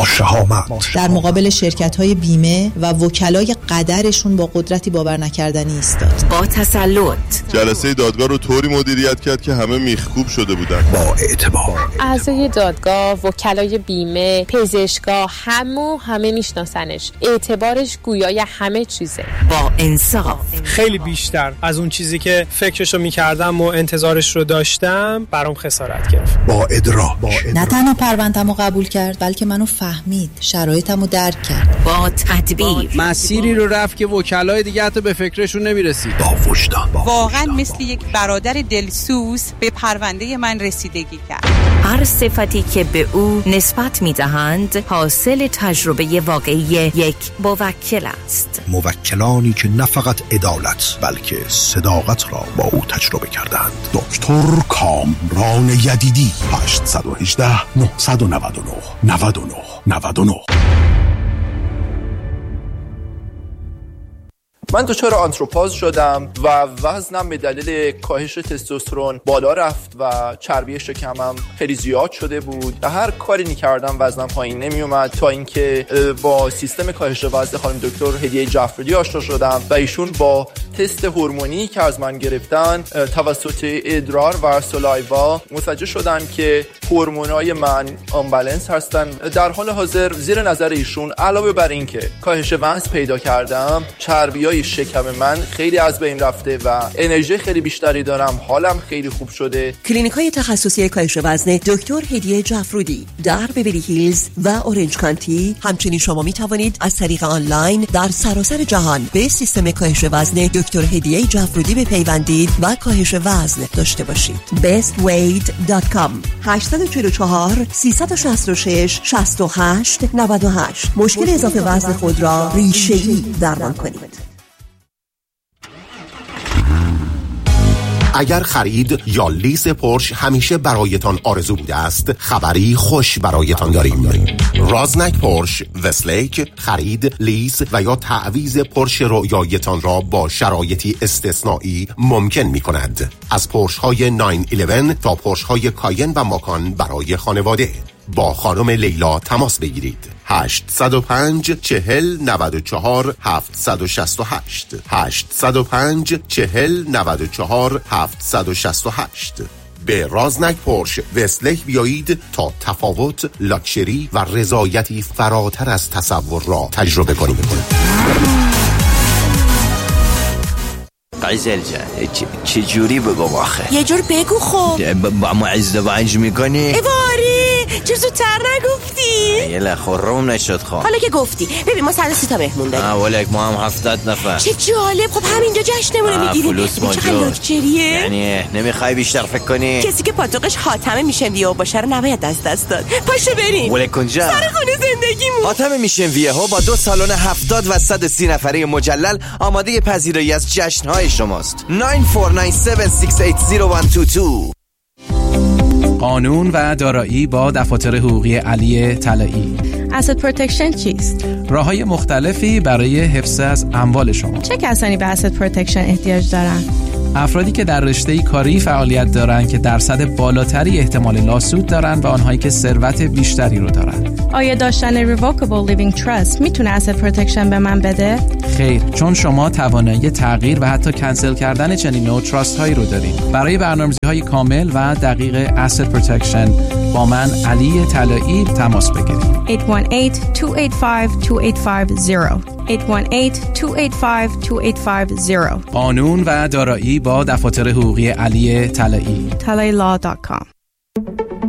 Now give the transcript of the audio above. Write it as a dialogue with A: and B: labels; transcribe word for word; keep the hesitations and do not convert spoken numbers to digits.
A: با شهامت
B: در مقابل شرکت‌های بیمه و وکلای قدرشون با قدرتی باور نکردنی ایستاد.
C: با تسلط
D: جلسه دادگاه رو طوری مدیریت کرد که همه میخکوب شده بودن.
A: با اعتبار
E: اعضای دادگاه، وکلای بیمه، پزشکا، همو همه میشناسنش. اعتبارش گویای همه چیزه.
C: با انصاف
F: خیلی بیشتر از اون چیزی که فکرشو میکردم و انتظارش رو داشتم برام خسارت گرفت.
A: با ادراک
B: نه تنها پرونده‌مو قبول کرد بلکه منو فهمید، شرایطمو درک کرد.
C: با تدبیر
G: مسیری رو رفت که وکلای دیگه حتی به فکرشون نمیرسید.
A: با وجدان
H: واقعا مثل یک برادر دلسوز به پرونده من رسیدگی کرد.
C: هر صفتی که به او نسبت میدهند حاصل تجربه واقعی یک موکل است.
A: موکلانی که نه فقط عدالت بلکه صداقت را با او تجربه کردند. دکتر کامران یدیدی. هشت یک هشت نه نه نه نه نه نه نه.
I: من دچار آنتروپاز شدم و وزنم به دلیل کاهش تستوسترون بالا رفت و چربی شکمم خیلی زیاد شده بود و هر کاری می‌کردم وزنم پایین نمیومد تا اینکه با سیستم کاهش وزن خانم دکتر هدیه جعفرودی آشنا شدم و ایشون با تست هورمونی که از من گرفتن توسط ادرار و سلایوا متوجه شدن که هورمونای من آنبالانس هستن. در حال حاضر زیر نظر ایشون علاوه بر این که کاهش وزن پیدا کردم، چربیای شکم من خیلی از بین رفته و انرژی خیلی بیشتری دارم، حالم خیلی خوب شده.
J: کلینیک‌های تخصصی کاهش وزن دکتر هدیه جعفرودی در بیولی هیلز و اورنج کانتی. همچنین شما می توانید از طریق آنلاین در سراسر جهان به سیستم کاهش وزن دکتر هدیه جعفرودی بپیوندید و کاهش وزن داشته باشید. best weight dot com هشت چهار چهار سه شش شش شش هشت نه هشت. مشکل اضافه وزن خود را ریشه‌ای درمان کنید.
K: اگر خرید یا لیز پورش همیشه برایتان آرزو بوده است، خبری خوش برایتان داریم. رازنک پورش وستلیک خرید، لیز و یا تعویض پورش رویایتان را با شرایطی استثنایی ممکن می کند. از پورش های نه یازده تا پورش های کاین و ماکان برای خانواده. با خانم لیلا تماس بگیرید. هشت صفر پنج چهل نود و چهار هفتصد و شصت و هشت هشت صفر پنج چهل نود و چهار هفتصد و شصت و هشت. به رازنک پورش وستلیک بیایید تا تفاوت، لاکچری و رضایتی فراتر از تصور را تجربه کنید.
L: قیزل جان چه جوری بگم آخه؟
J: یه جور بگو خب.
L: با ما ازدواج میکنی؟
J: ایواری چرا زودتر نگفتی؟
L: یه لخورم نشد خواه.
J: حالا که گفتی ببین ما صد سی تا مهمون داریم.
L: نه ولک ما هم هفتاد نفر.
J: چه جالب. خب همینجا جشنمونه میگیریم.
L: فلوس موجود.
J: چقدر لاکچریه.
L: یعنی نمیخوای بیشتر فکر کنی؟
J: کسی که پاتوقش حاتمه میشن ویو باشه رو نباید از دست داد. پاشو بریم
L: ولک کنجا
J: سر خونه زندگیمون.
L: حاتمه میشن ویو با دو سالن هفتاد و صد و سی نفره مجلل آماده پذیرایی از جشنهای شماست. نه چهار نه هفت شش هشت صفر یک دو دو.
M: قانون و دارایی با دفاتر حقوقی علی طلایی.
N: asset protection چیست؟
M: راه‌های مختلفی برای حفظ از اموال شما.
N: چه کسانی به asset protection احتیاج دارند؟
M: افرادی که در رشته کاری فعالیت دارند که درصد بالاتری احتمال لاسود دارند و آنهایی که ثروت بیشتری رو دارند.
N: آیا داشتن revocable living trust میتونه asset protection به من بده؟
M: خیر، چون شما توانایی تغییر و حتی کنسل کردن چنین نوع تراست هایی رو دارید. برای برنامه‌ریزی‌های کامل و دقیق asset protection با من علی طلایی تماس بگیرید.
N: هشت یک هشت دو هشت پنج دو هشت پنج صفر هشت یک هشت دو هشت پنج دو هشت پنج صفر.
M: قانون و دارایی با دفاتر حقوقی علی طلایی.
N: طلایی لا دات کام.